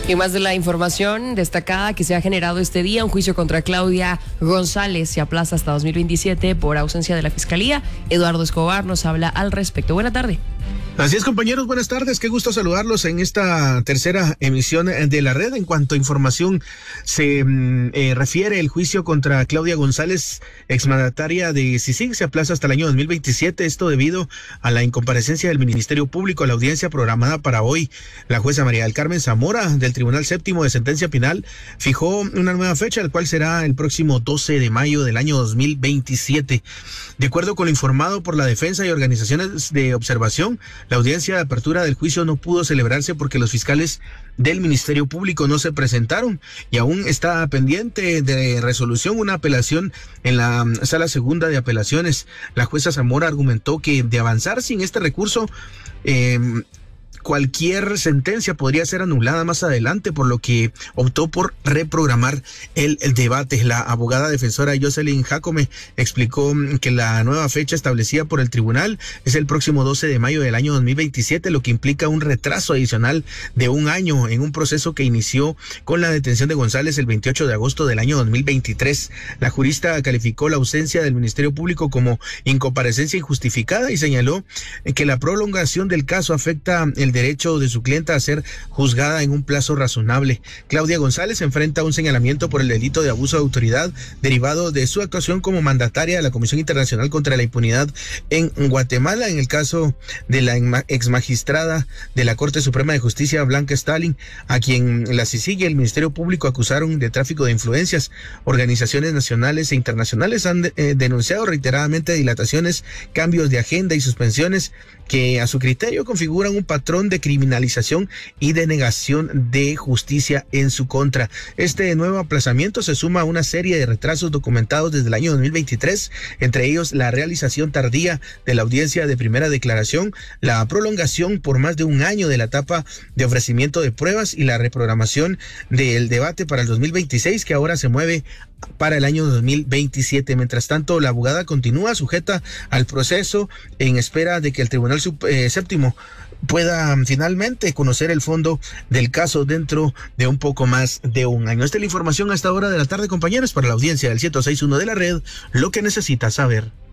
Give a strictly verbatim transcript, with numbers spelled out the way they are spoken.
Y más de la información destacada que se ha generado este día, un juicio contra Claudia González se aplaza hasta dos mil veintisiete por ausencia de la Fiscalía. Eduardo Escobar nos habla al respecto. Buena tarde. Así es, compañeros, buenas tardes, qué gusto saludarlos en esta tercera emisión de la red. En cuanto a información se eh, refiere, el juicio contra Claudia González, exmandataria de CICIG, se aplaza hasta el año dos mil veintisiete, esto debido a la incomparecencia del Ministerio Público a la audiencia programada para hoy. La jueza María del Carmen Zamora del Tribunal Séptimo de Sentencia Penal fijó una nueva fecha, el cual será el próximo doce de mayo del año dos mil veintisiete. De acuerdo con lo informado por la defensa y organizaciones de observación, la audiencia de apertura del juicio no pudo celebrarse porque los fiscales del Ministerio Público no se presentaron y aún está pendiente de resolución una apelación en la Sala Segunda de Apelaciones. La jueza Zamora argumentó que de avanzar sin este recurso, eh, cualquier sentencia podría ser anulada más adelante, por lo que optó por reprogramar el, el debate. La abogada defensora Jocelyn Jacome explicó que la nueva fecha establecida por el tribunal es el próximo doce de mayo del año dos mil veintisiete, lo que implica un retraso adicional de un año en un proceso que inició con la detención de González el veintiocho de agosto del año dos mil veintitrés. La jurista calificó la ausencia del Ministerio Público como incomparecencia injustificada y señaló que la prolongación del caso afecta el derecho de su clienta a ser juzgada en un plazo razonable. Claudia González enfrenta un señalamiento por el delito de abuso de autoridad derivado de su actuación como mandataria de la Comisión Internacional contra la Impunidad en Guatemala. En el caso de la exmagistrada de la Corte Suprema de Justicia, Blanca Stalin, a quien la CICIG y el Ministerio Público acusaron de tráfico de influencias. Organizaciones nacionales e internacionales han de, eh, denunciado reiteradamente dilataciones, cambios de agenda y suspensiones que a su criterio configuran un patrón de criminalización y de negación de justicia en su contra. Este nuevo aplazamiento se suma a una serie de retrasos documentados desde el año dos mil veintitrés, entre ellos la realización tardía de la audiencia de primera declaración, la prolongación por más de un año de la etapa de ofrecimiento de pruebas y la reprogramación del debate para el dos mil veintiséis, que ahora se mueve para el año dos mil veintisiete. Mientras tanto, la abogada continúa sujeta al proceso en espera de que el Tribunal eh, Séptimo pueda finalmente conocer el fondo del caso dentro de un poco más de un año. Esta es la información a esta hora de la tarde, compañeros, para la audiencia del ciento seis punto uno de la red, lo que necesita saber.